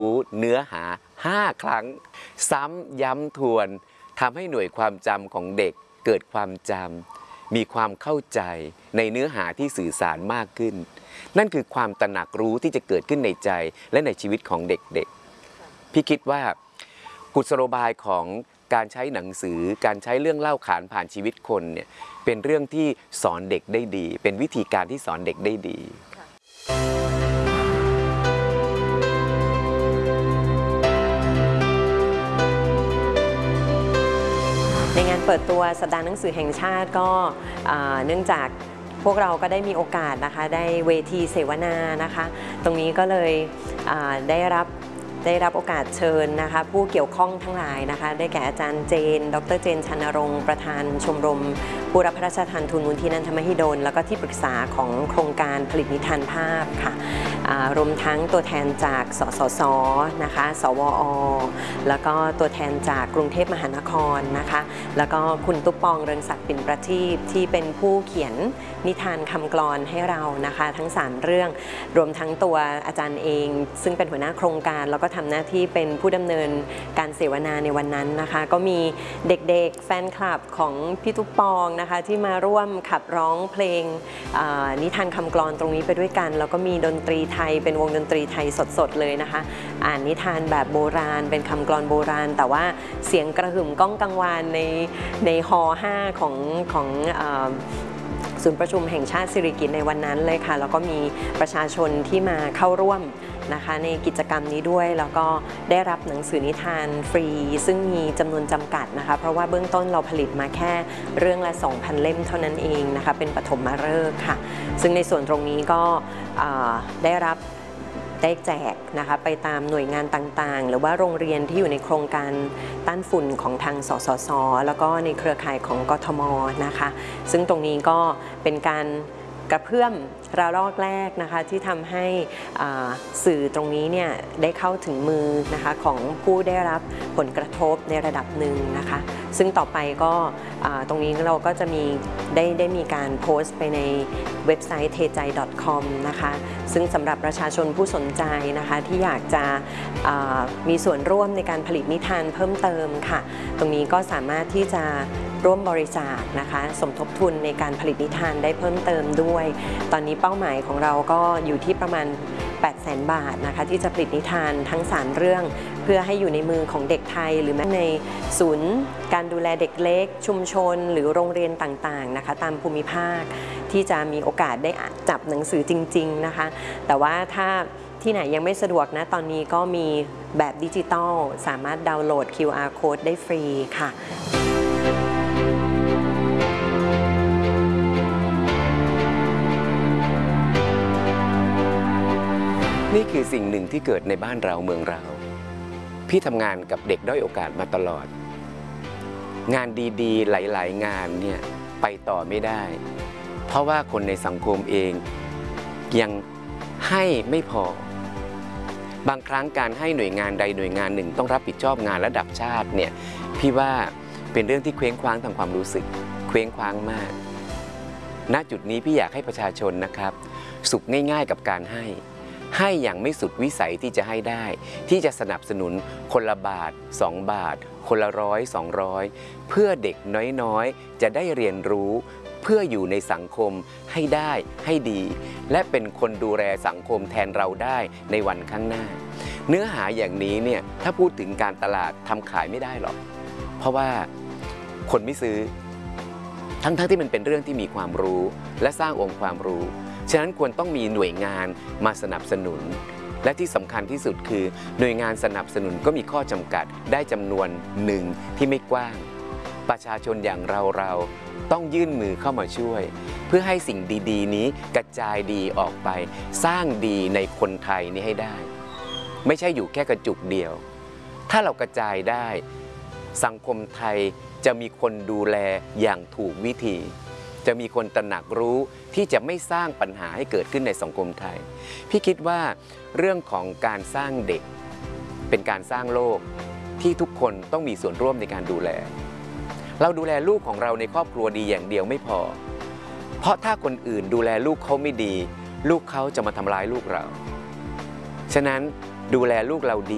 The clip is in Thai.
รู้เนื้อหา5 ครั้งซ้ำย้ำทวนทำให้หน่วยความจำของเด็กเกิดความจำมีความเข้าใจในเนื้อหาที่สื่อสารมากขึ้นนั่นคือความตระหนักรู้ที่จะเกิดขึ้นในใจและในชีวิตของเด็กๆพี่คิดว่ากุศโลบายของการใช้หนังสือการใช้เรื่องเล่าขานผ่านชีวิตคนเนี่ยเป็นเรื่องที่สอนเด็กได้ดีเป็นวิธีการที่สอนเด็กได้ดีในงานเปิดตัวสัปดาห์หนังสือแห่งชาติก็เนื่องจากพวกเราก็ได้มีโอกาสนะคะได้เวทีเสวนานะคะตรงนี้ก็เลยได้รับโอกาสเชิญนะคะผู้เกี่ยวข้องทั้งหลายนะคะได้แก่อาจารย์เจนดร.เจน ชนรงค์ประธานชมรมผู้รับพระราชทานทุนมูลที่นันทมหิดลแล้วก็ที่ปรึกษาของโครงการผลิตนิทานภาพค่ะรวมทั้งตัวแทนจากสสส.นะคะสวอ.แล้วก็ตัวแทนจากกรุงเทพมหานครนะคะแล้วก็คุณตุ๊ปปองเรืองศักดิ์ปิ่นประทีปที่เป็นผู้เขียนนิทานคำกลอนให้เรานะคะทั้ง3เรื่องรวมทั้งตัวอาจารย์เองซึ่งเป็นหัวหน้าโครงการแล้วก็ทำหน้าที่เป็นผู้ดำเนินการเสวนาในวันนั้นนะคะก็มีเด็กๆแฟนคลับของพี่ตุ๊ปปองนะคะที่มาร่วมขับร้องเพลงนิทานคำกลอนตรงนี้ไปด้วยกันแล้วก็มีดนตรีไทยเป็นวงดนตรีไทยสดๆเลยนะคะอ่านนิทานแบบโบราณเป็นคำกลอนโบราณแต่ว่าเสียงกระหึ่มก้องกังวานในฮอ5ของศูนย์ประชุมแห่งชาติสิริกิติ์ในวันนั้นเลยค่ะแล้วก็มีประชาชนที่มาเข้าร่วมนะคะในกิจกรรมนี้ด้วยแล้วก็ได้รับหนังสือนิทานฟรีซึ่งมีจำนวนจำกัดนะคะเพราะว่าเบื้องต้นเราผลิตมาแค่เรื่องละ 2,000 เล่มเท่านั้นเองนะคะเป็นปฐมฤกษ์ค่ะซึ่งในส่วนตรงนี้ก็ได้แจกนะคะไปตามหน่วยงานต่างๆหรือว่าโรงเรียนที่อยู่ในโครงการต้านฝุ่นของทางสสส.แล้วก็ในเครือข่ายของกทม.นะคะซึ่งตรงนี้ก็เป็นการกระเพื่อมระลอกแรกนะคะที่ทำให้สื่อตรงนี้เนี่ยได้เข้าถึงมือนะคะของผู้ได้รับผลกระทบในระดับหนึ่งนะคะซึ่งต่อไปก็ตรงนี้เราก็จะได้มีการโพสต์ไปในเว็บไซต์ tejai.com นะคะซึ่งสำหรับประชาชนผู้สนใจนะคะที่อยากจะมีส่วนร่วมในการผลิตนิทานเพิ่มเติมค่ะตรงนี้ก็สามารถที่จะร่วมบริจาคนะคะสมทบทุนในการผลิตนิทานได้เพิ่มเติมด้วยตอนนี้เป้าหมายของเราก็อยู่ที่ประมาณ 800,000 บาทนะคะที่จะผลิตนิทานทั้ง3เรื่องเพื่อให้อยู่ในมือของเด็กไทยหรือแม้ในศูนย์การดูแลเด็กเล็กชุมชนหรือโรงเรียนต่างๆนะคะตามภูมิภาคที่จะมีโอกาสได้จับหนังสือจริงๆนะคะแต่ว่าถ้าที่ไหนยังไม่สะดวกนะตอนนี้ก็มีแบบดิจิตอลสามารถดาวน์โหลด QR Code ได้ฟรีค่ะนี่คือสิ่งหนึ่งที่เกิดในบ้านเราเมืองเราพี่ทำงานกับเด็กด้อยโอกาสมาตลอดงานดีๆหลายๆงานเนี่ยไปต่อไม่ได้เพราะว่าคนในสังคมเองยังให้ไม่พอบางครั้งการให้หน่วยงานใดหน่วยงานหนึ่งต้องรับผิดชอบงานระดับชาติเนี่ยพี่ว่าเป็นเรื่องที่เคว้งคว้างทางความรู้สึกเคว้งคว้างมากณจุดนี้พี่อยากให้ประชาชนนะครับสุขง่ายๆกับการให้อย่างไม่สุดวิสัยที่จะให้ได้ที่จะสนับสนุนคนละบาท2 บาทคนละ100 200เพื่อเด็กน้อยๆจะได้เรียนรู้เพื่ออยู่ในสังคมให้ได้ให้ดีและเป็นคนดูแลสังคมแทนเราได้ในวันข้างหน้าเนื้อหาอย่างนี้เนี่ยถ้าพูดถึงการตลาดทำขายไม่ได้หรอกเพราะว่าคนไม่ซื้อทั้งที่มันเป็นเรื่องที่มีความรู้และสร้างองค์ความรู้ฉะนั้นควรต้องมีหน่วยงานมาสนับสนุนและที่สำคัญที่สุดคือหน่วยงานสนับสนุนก็มีข้อจำกัดได้จำนวนหนึ่งที่ไม่กว้างประชาชนอย่างเราต้องยื่นมือเข้ามาช่วยเพื่อให้สิ่งดีๆนี้กระจายดีออกไปสร้างดีในคนไทยนี้ให้ได้ไม่ใช่อยู่แค่กระจุกเดียวถ้าเรากระจายได้สังคมไทยจะมีคนดูแลอย่างถูกวิธีจะมีคนตระหนักรู้ที่จะไม่สร้างปัญหาให้เกิดขึ้นในสังคมไทยพี่คิดว่าเรื่องของการสร้างเด็กเป็นการสร้างโลกที่ทุกคนต้องมีส่วนร่วมในการดูแลเราดูแลลูกของเราในครอบครัวดีอย่างเดียวไม่พอเพราะถ้าคนอื่นดูแลลูกเขาไม่ดีลูกเขาจะมาทำร้ายลูกเราฉะนั้นดูแลลูกเราดี